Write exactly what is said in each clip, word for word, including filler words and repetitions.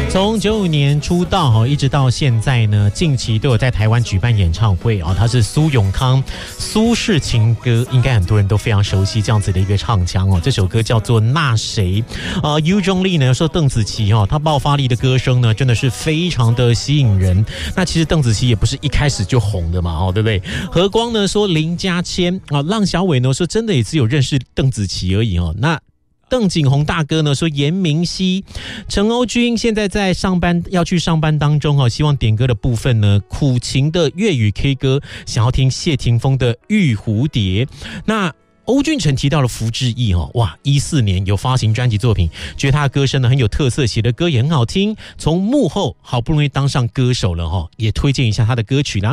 从九五年出道一直到现在呢，近期都有在台湾举办演唱会哦。他是苏永康，苏式情歌，应该很多人都非常熟悉这样子的一个唱腔哦。这首歌叫做《那谁》呃 ，U 中立呢说邓紫棋哦，她爆发力的歌声呢真的是非常的吸引人。那其实邓紫棋也不是一开始就红的嘛哦，对不对？何光呢说林嘉谦啊，浪小伟呢说真的也只有认识邓紫棋而已哦。那邓景洪大哥呢说严明熙，陈欧君现在在上班，要去上班当中哦，希望点歌的部分呢，苦情的粤语 K 歌，想要听谢霆锋的《玉蝴蝶》。那欧俊成提到了福志毅哦，哇，一四年有发行专辑作品，觉得他的歌声呢很有特色，写的歌也很好听。从幕后好不容易当上歌手了哈，也推荐一下他的歌曲啦。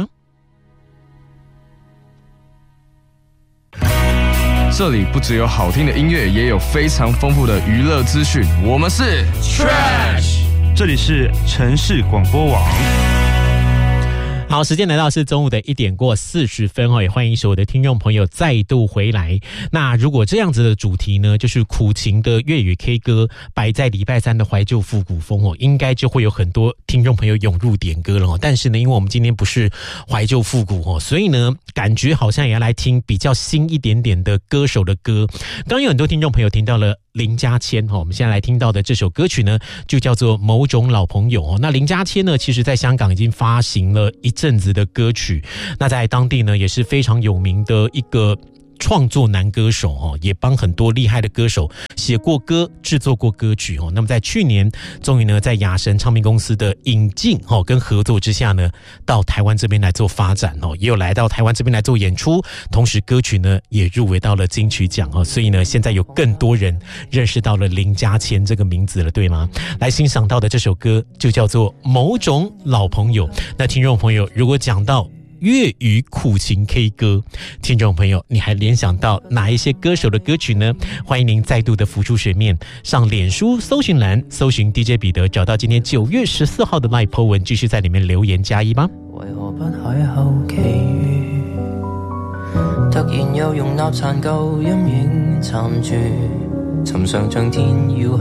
这里不只有好听的音乐，也有非常丰富的娱乐资讯。我们是 Trash， 这里是城市广播网。 好，时间来到是中午的一点过四十分哦，也欢迎所有的听众朋友再度回来。那如果这样子的主题呢，就是苦情的粤语 K 歌摆在礼拜三的怀旧复古风哦，应该就会有很多听众朋友涌入点歌了哦。但是呢，因为我们今天不是怀旧复古哦，所以呢，感觉好像也要来听比较新一点点的歌手的歌。刚刚有很多听众朋友听到了林嘉谦哦，我们现在来听到的这首歌曲呢，就叫做《某种老朋友》哦。那林嘉谦呢，其实在香港已经发行了一阵子的歌曲，那在当地呢也是非常有名的一个创作男歌手哦，也帮很多厉害的歌手写过歌，制作过歌曲哦。那么在去年，终于呢在雅神唱片公司的引进哦跟合作之下呢，到台湾这边来做发展哦，也有来到台湾这边来做演出，同时歌曲呢也入围到了金曲奖哦。所以呢，现在有更多人认识到了林嘉谦这个名字了，对吗？来欣赏到的这首歌就叫做《某种老朋友》。那听众朋友，如果讲到粤语苦情 K 歌，听众朋友你还联想到哪一些歌手的歌曲呢？欢迎您再度的浮出水面，上脸书搜寻栏搜寻 D J 彼得，找到今天九月十四號的 live po 文，繼續在裡面留言加一吧。 為何不邂逅奇遇，突然又容納殘舊陰影纏住，尋常像天要